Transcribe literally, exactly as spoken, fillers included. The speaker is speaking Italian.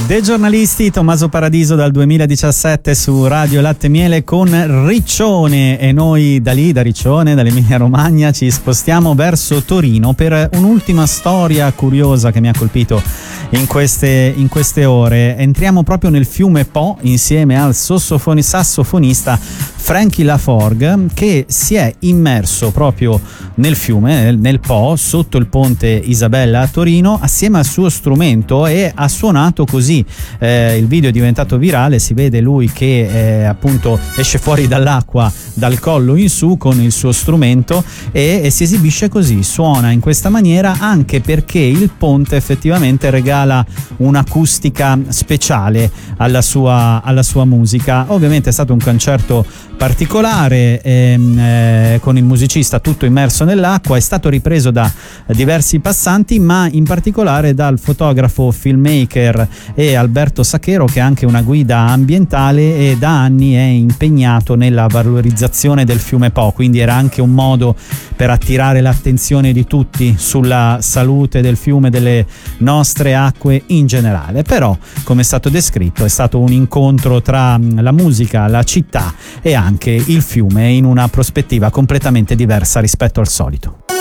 De Giornalisti, Tommaso Paradiso dal duemiladiciassette su Radio Latte e Miele con Riccione, e noi da lì, da Riccione, dall'Emilia Romagna, ci spostiamo verso Torino per un'ultima storia curiosa che mi ha colpito in queste, in queste ore. Entriamo proprio nel fiume Po insieme al sassofoni, sassofonista Frankie Laforgue, che si è immerso proprio nel fiume, nel, nel Po, sotto il ponte Isabella a Torino, assieme al suo strumento, e ha suonato così. Eh, il video è diventato virale, si vede lui che eh, appunto esce fuori dall'acqua dal collo in su con il suo strumento e, e si esibisce così, suona in questa maniera, anche perché il ponte effettivamente regala un'acustica speciale alla sua, alla sua musica. Ovviamente è stato un concerto particolare ehm, eh, con il musicista tutto immerso nell'acqua, è stato ripreso da diversi passanti, ma in particolare dal fotografo filmmaker e Alberto Sacchero, che è anche una guida ambientale e da anni è impegnato nella valorizzazione del fiume Po, quindi era anche un modo per attirare l'attenzione di tutti sulla salute del fiume, delle nostre acque in generale. Però, come è stato descritto, è stato un incontro tra la musica, la città e anche il fiume in una prospettiva completamente diversa rispetto al solito.